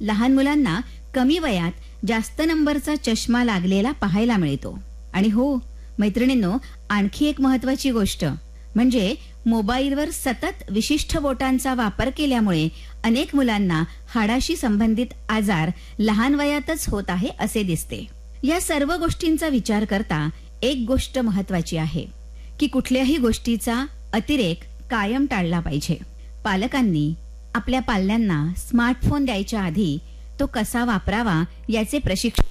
लहान मुलांना कमी वयात जास्त नंबरचा चष्मा लागलेला पाहायला मिळतो. आणि हो मैत्रिणींनो, आणखी एक महत्वाची गोष्ट म्हणजे मोबाईलवर सतत विशिष्ट बोटांचा वापर केल्यामुळे अनेक मुलांना हाडाशी संबंधित आजार लहान वयातच होत आहे असे दिसते. या सर्व गोष्टींचा विचार करता एक गोष्ट महत्वाची आहे की कुठल्याही गोष्टीचा अतिरेक कायम टाळला पाहिजे. पालकांनी आपल्या पाल्यांना स्मार्टफोन द्यायच्या आधी तो कसा वापरावा याचे प्रशिक्षण